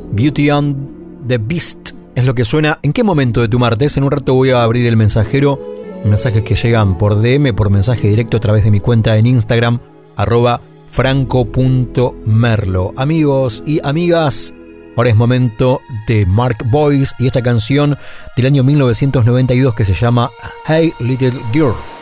Beauty and the Beast es lo que suena. ¿En qué momento de tu martes? En un rato voy a abrir el mensajero. Mensajes que llegan por DM, por mensaje directo a través de mi cuenta en Instagram, @franco.merlo. Amigos y amigas, ahora es momento de Mark Boyce y esta canción del año 1992 que se llama Hey Little Girl.